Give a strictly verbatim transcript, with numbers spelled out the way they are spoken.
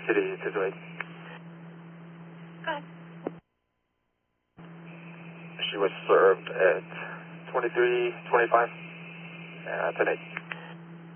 City two two eight. Go ahead. She was served at twenty-three twenty-five. Uh, ten eight.